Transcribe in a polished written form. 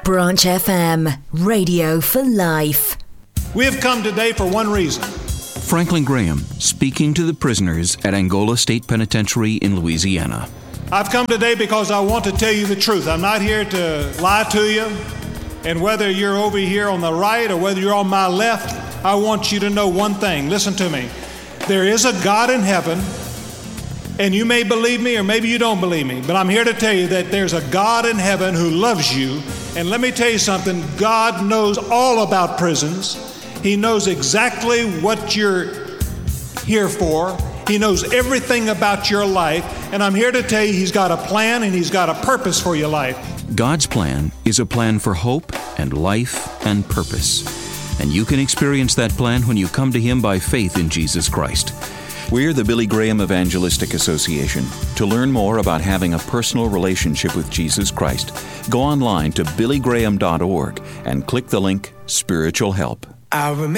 Branch FM, radio for life. We have come today for one reason. Franklin Graham, speaking to the prisoners at Angola State Penitentiary in Louisiana. I've come today because I want to tell you the truth. I'm not here to lie to you. And whether you're over here on the right or whether you're on my left, I want you to know one thing. Listen to me. There is a God in heaven, and you may believe me or maybe you don't believe me, but I'm here to tell you that there's a God in heaven who loves you. And let me tell you something. God knows all about prisons. He knows exactly what you're here for. He knows everything about your life. And I'm here to tell you He's got a plan and He's got a purpose for your life. God's plan is a plan for hope and life and purpose. And you can experience that plan when you come to Him by faith in Jesus Christ. We're the Billy Graham Evangelistic Association. To learn more about having a personal relationship with Jesus Christ, go online to billygraham.org and click the link Spiritual Help. I remember